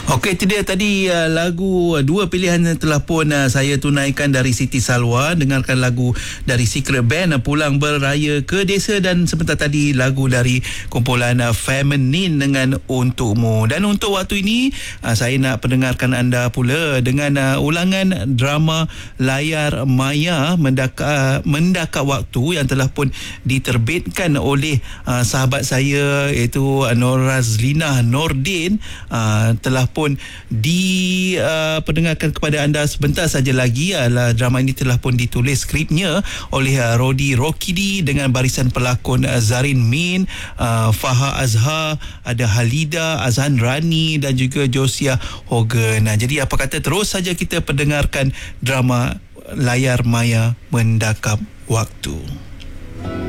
Okey, itu dia tadi lagu dua pilihan yang telah pun saya tunaikan dari Siti Salwa. Dengarkan lagu dari Secret Band Pulang Beraya ke Desa, dan sebentar tadi lagu dari kumpulan Feminine dengan Untukmu. Dan untuk waktu ini saya nak pendengarkan anda pula dengan ulangan drama layar maya Mendakap Waktu yang telah pun diterbitkan oleh sahabat saya iaitu Norazlina Nordin. Telah pun diperdengarkan kepada anda sebentar saja lagi. Drama ini telah pun ditulis skripnya oleh Rodi Rokidi dengan barisan pelakon Zarin Min, Faha Azhar, ada Halida Azhan Rani dan juga Josia Hogan. Jadi apa kata terus saja kita pendengarkan drama layar maya Mendakap Waktu.